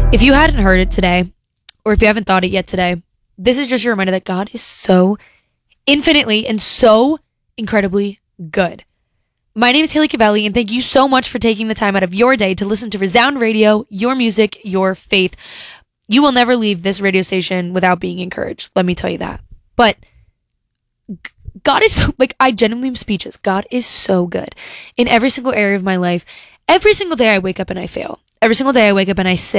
If you hadn't heard it today, or if you haven't thought it yet today, this is just a reminder that God is so infinitely and so incredibly good. My name is Haley Cavelli, and thank you so much for taking the time out of your day to listen to Resound Radio, your music, your faith. You will never leave this radio station without being encouraged. Let me tell you that. But God is so, I genuinely am speechless. God is so good in every single area of my life. Every single day I wake up and I fail. Every single day I wake up and I sin.